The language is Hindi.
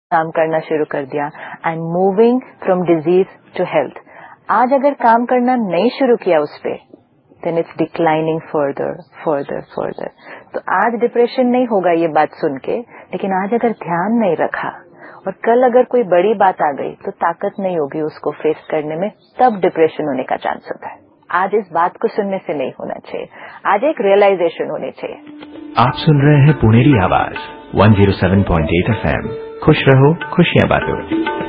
काम करना शुरू कर दिया and moving from disease to health. आज अगर काम करना नहीं शुरू किया उस पे, then it's declining further further further. तो आज डिप्रेशन नहीं होगा ये बात सुन के, लेकिन आज अगर ध्यान नहीं रखा और कल अगर कोई बड़ी बात आ गई तो ताकत नहीं होगी उसको फेस करने में, तब डिप्रेशन होने का चांस होता है। आज इस बात को सुनने से नहीं होना चाहिए, आज एक रियलाइजेशन होनी चाहिए। आप सुन रहे हैं पुनेरी आवाज 107.8 FM। खुश रहो, खुशियां बांटो।